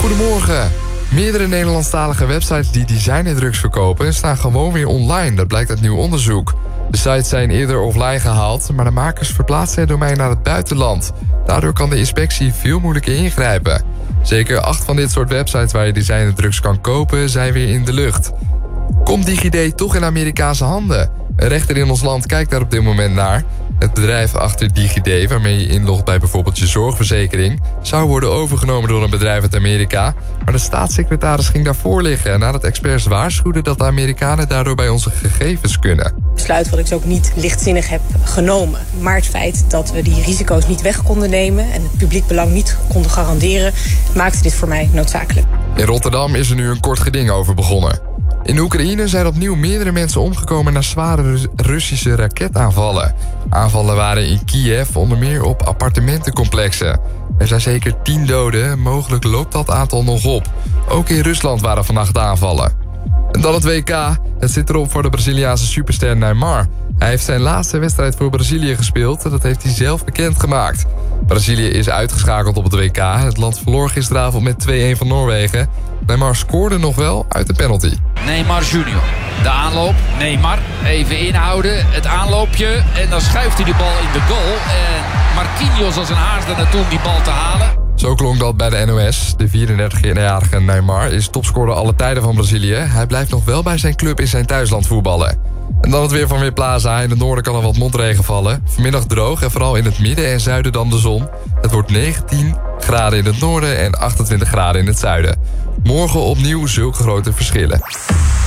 Goedemorgen. Meerdere Nederlandstalige websites die designerdrugs verkopen staan gewoon weer online. Dat blijkt uit nieuw onderzoek. De sites zijn eerder offline gehaald, maar de makers verplaatsen het domein naar het buitenland. Daardoor kan de inspectie veel moeilijker ingrijpen. Zeker 8 van dit soort websites waar je designerdrugs kan kopen zijn weer in de lucht. Komt DigiD toch in Amerikaanse handen? Een rechter in ons land kijkt daar op dit moment naar. Het bedrijf achter DigiD, waarmee je inlogt bij bijvoorbeeld je zorgverzekering, zou worden overgenomen door een bedrijf uit Amerika. Maar de staatssecretaris ging daarvoor liggen nadat experts waarschuwden dat de Amerikanen daardoor bij onze gegevens kunnen. Besluit wat ik ook niet lichtzinnig heb genomen. Maar het feit dat we die risico's niet weg konden nemen en het publiek belang niet konden garanderen, maakte dit voor mij noodzakelijk. In Rotterdam is er nu een kort geding over begonnen. In Oekraïne zijn opnieuw meerdere mensen omgekomen na zware Russische raketaanvallen. Aanvallen waren in Kiev onder meer op appartementencomplexen. Er zijn zeker 10 doden, mogelijk loopt dat aantal nog op. Ook in Rusland waren vannacht aanvallen. En dan het WK. Het zit erop voor de Braziliaanse superster Neymar. Hij heeft zijn laatste wedstrijd voor Brazilië gespeeld en dat heeft hij zelf bekendgemaakt. Brazilië is uitgeschakeld op het WK. Het land verloor gisteravond met 2-1 van Noorwegen. Neymar scoorde nog wel uit de penalty. Neymar junior. De aanloop. Neymar even inhouden. Het aanloopje. En dan schuift hij de bal in de goal. En Marquinhos als een haas er naartoe om die bal te halen. Zo klonk dat bij de NOS. De 34-jarige Neymar is topscorer alle tijden van Brazilië. Hij blijft nog wel bij zijn club in zijn thuisland voetballen. En dan het weer van Weerplaza. In het noorden kan er wat motregen vallen. Vanmiddag droog en vooral in het midden en zuiden dan de zon. Het wordt 19 graden in het noorden en 28 graden in het zuiden. Morgen opnieuw zulke grote verschillen.